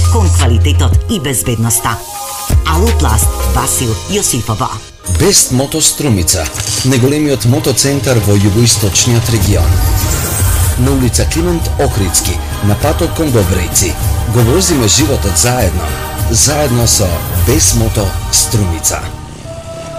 кон квалитетот и безбедноста. Алупласт, Васил Јосифова. Бест Мото Струмица, најголемиот мотоцентар во југоисточниот регион. На улица Климент Охридски, на патот кон Добријци. Го возиме животот заедно. Заедно со Бест Мото Струмица.